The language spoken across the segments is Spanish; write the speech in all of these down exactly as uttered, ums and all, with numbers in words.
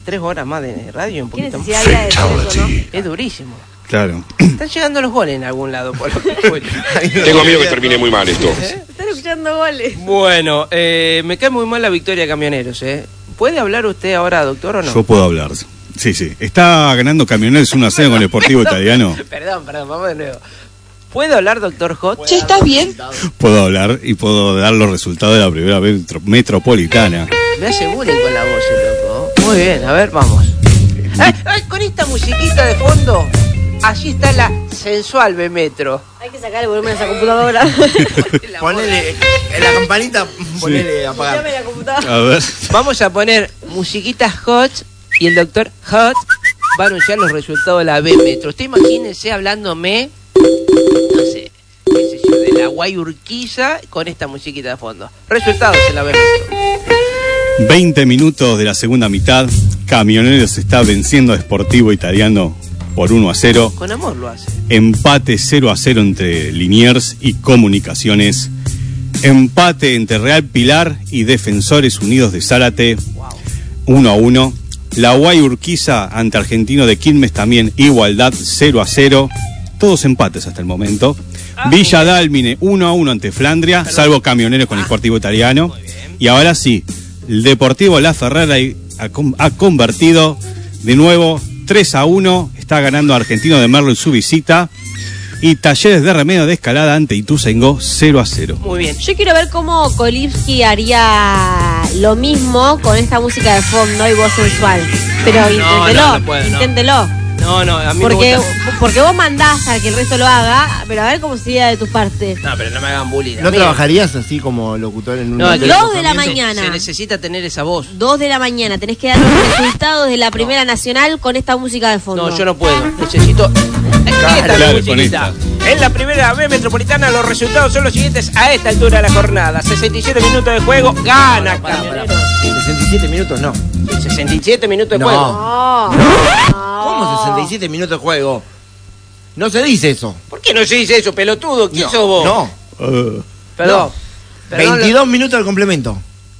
Tres horas más de radio, un ¿Qué poquito más. necesidad había de hacer eso, no? Es durísimo. Claro. Están llegando los goles en algún lado. Por lo que escucho. Tengo miedo que termine muy mal esto. ¿Eh? Están escuchando goles. Bueno, eh, me cae muy mal la victoria de Camioneros, ¿eh? ¿Puede hablar usted ahora, doctor, o no? Yo puedo hablar. Sí, sí. Está ganando Camioneros uno a cero con el Sportivo Italiano. Perdón, perdón, vamos de nuevo. ¿Puede hablar, doctor Hot? Che, ¿estás bien? Puedo hablar y puedo dar los resultados de la primera metro- metropolitana. Me hace bullying con la voz, el loco. Muy bien, a ver, vamos. ¡Ay, ay! Con esta musiquita de fondo, allí está la sensual B-Metro. Hay que sacar el volumen de esa computadora. Ponele en la campanita, ponele a apagar. Llame la computadora. A ver. Vamos a poner musiquitas Hot y el doctor Hot va a anunciar los resultados de la B-Metro. Usted imagínese hablándome, no sé, qué sé yo, de la Guayurquiza con esta musiquita de fondo. Resultados en la B-Metro. veinte minutos de la segunda mitad. Camioneros está venciendo a Sportivo Italiano por uno a cero. Con amor lo hace. Empate cero a cero entre Liniers y Comunicaciones. Empate entre Real Pilar y Defensores Unidos de Zárate. uno a uno. La Guayurquiza ante Argentino de Quilmes también igualdad cero a cero. Todos empates hasta el momento. Ah, Villa Dálmine uno a uno ante Flandria, Perdón. salvo Camioneros con el Sportivo Italiano. Muy bien. Y ahora sí, el Deportivo La Ferrara ha, con- ha convertido de nuevo tres a uno. Está ganando Argentino de Merlo en su visita. Y Talleres de Remedio de Escalada ante Ituzaingó cero a cero. Muy bien. Yo quiero ver cómo Kolipski haría lo mismo con esta música de fondo y voz sensual. Pero No, inténtelo, no, no puedo, no. inténtelo. No, no, a mí Porque, me gusta. porque vos mandás a que el resto lo haga, pero a ver cómo sería de tu parte. No, pero no me hagan bullying. a ¿No mí. trabajarías así como locutor en un No, hotel que- de Dos de la alojamiento? mañana. Se necesita tener esa voz. Dos de la mañana, tenés que dar los resultados de la Primera Nacional con esta música de fondo. No, yo no puedo. Necesito. Esta Claro, musiquita. con En la primera B metropolitana los resultados son los siguientes a esta altura de la jornada. sesenta y siete minutos de juego, gana Pará, pará, Camioneros. pará. sesenta y siete minutos, no. sesenta y siete minutos de No. juego. No. ¿Cómo sesenta y siete minutos de juego? No se dice eso. ¿Por qué no se dice eso, pelotudo? ¿Quién No, sos vos? No. Uh, Perdón. Perdón, veintidós minutos del complemento.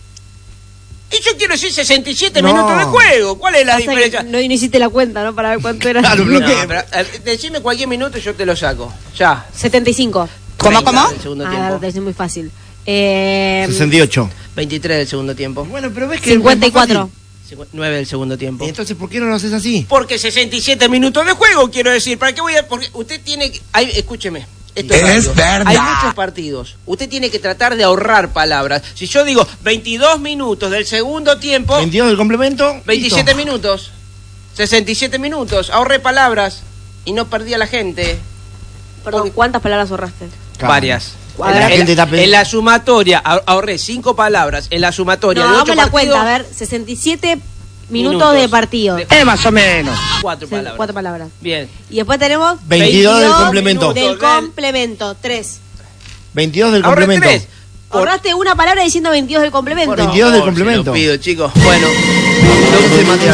lo- Y yo quiero decir sesenta y siete No. minutos de juego. ¿Cuál es la Pasa que diferencia? no, no hiciste la cuenta, ¿no? Para ver cuánto era. Claro, No, bloqueo. pero, eh, decime cualquier minuto y yo te lo saco. Ya. setenta y cinco. ¿Cómo, treinta cómo? del segundo Ah, tiempo. te es muy fácil. Eh, sesenta y ocho. veintitrés del segundo tiempo. Bueno, pero ves que cincuenta y es más cuatro. fácil. nueve del segundo tiempo. Entonces, ¿por qué no lo haces así? Porque sesenta y siete minutos de juego, quiero decir. ¿Para qué voy a...? Porque usted tiene que... Hay, escúcheme. Esto es, Es radio. verdad. Hay muchos partidos. Usted tiene que tratar de ahorrar palabras. Si yo digo veintidós minutos del segundo tiempo, veintidós del complemento. veintisiete listo. minutos. sesenta y siete minutos. Ahorré palabras y no perdí a la gente. Perdón, ¿cuántas palabras ahorraste? Claro. Varias. A En ver. la, La gente en la- está pe- en la sumatoria ahor- ahorré cinco palabras. En la sumatoria No, de hagamos ocho la partidos, cuenta, a ver, sesenta y siete minutos, de partido. De- Eh, más o menos. Cuatro Sí, palabras. Cuatro palabras. Bien. Y después tenemos veintidós del veintidós complemento. minutos. del complemento, tres. veintidós del Ahorré complemento. tres. Por- Ahorraste una palabra diciendo veintidós del complemento. por veintidós del favor, complemento. se lo pido, chicos. Bueno, Entonces, Matías,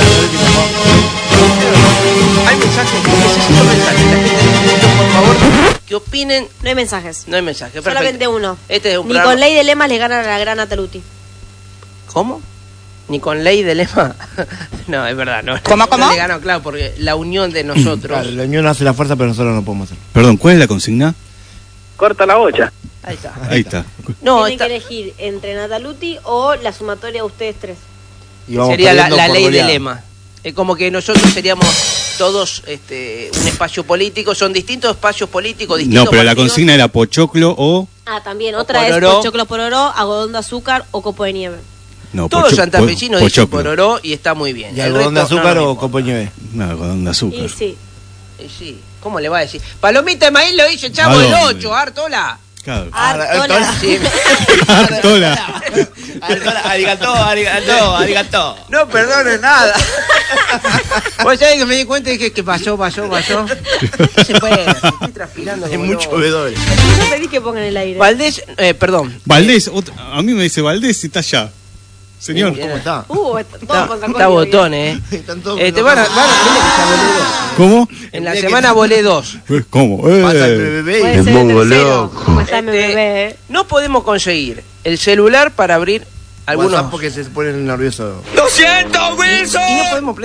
hay mensajes. Necesito mensajes. La gente necesito, por favor, que opinen. No hay mensajes. No hay mensaje. Perfecto. Solamente uno. Este es un Ni programa- con ley de lemas le ganan a la gran Ataluti. ¿Cómo? Ni con ley de lema. No, es verdad, no. ¿Cómo, No cómo? le ganó, claro, porque la unión de nosotros. Claro, la unión hace la fuerza, pero nosotros no podemos hacer. Perdón, ¿cuál es la consigna? Corta la bocha. Ahí está. Ahí está. No, Tienen esta- que elegir entre Nataluti o la sumatoria de ustedes tres. Y vamos sería la, perdiendo la por ley de goleada. lema. Es como que nosotros seríamos todos este, un espacio político, son distintos espacios políticos, distintos No, pero la partidos. consigna era Pochoclo o... Ah, también. O Otra pororó. es pochoclo pororó, algodón de azúcar o copo de nieve. No, Todos pocho- santafesinos po- dicen Pochoclo. pororó y está muy bien. ¿Y El algodón de resto, no, azúcar no me o importa. copo de nieve? No, algodón de azúcar. Y sí. Y sí, ¿cómo le va a decir? Palomita de maíz lo dice chavo ¿A el dónde? ocho, Artola. Claro. Artola. Sí. Artola. Arigató, arigató, arigató. No perdone nada. Vos sabés que me di cuenta y dije que pasó, pasó, pasó. No se puede, estoy transpirando. Hay como muchos loco. bebedores. Yo pedí que pongan el aire. Valdés, eh, perdón. Valdés, otro- a mí me dice Valdés y está allá. Señor. ¿Cómo está? Uh, está todo Está, contra está código, botón, eh. Están todos Eh, te van a, van a- tiene que estar volé dos. ¿Cómo? En la Tendría que- semana volé dos. Eh, ¿Cómo? Pasa el Eh. bebé Puede y ser pongo el tercero. loco. ¿Cómo está mi Este, bebé? eh? No podemos conseguir el celular para abrir algunos. WhatsApp porque se ponen nerviosos. ¡Lo siento, Y, y no podemos